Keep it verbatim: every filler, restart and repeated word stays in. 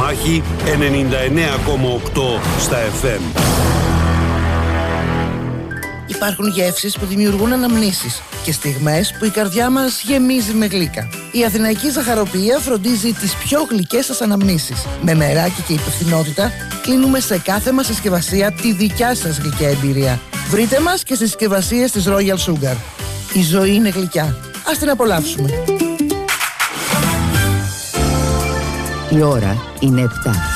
Μάχη ενενήντα εννέα κόμμα οκτώ στα εφ εμ. Υπάρχουν γεύσεις που δημιουργούν αναμνήσεις και στιγμές που η καρδιά μας γεμίζει με γλύκα. Η Αθηναϊκή Ζαχαροποιία φροντίζει τις πιο γλυκές σας αναμνήσεις. Με μεράκι και υπευθυνότητα κλείνουμε σε κάθε μας συσκευασία τη δικιά σας γλυκιά εμπειρία. Βρείτε μας και στις συσκευασίες της Royal Sugar. Η ζωή είναι γλυκιά. Ας την απολαύσουμε. Η ώρα είναι επτά.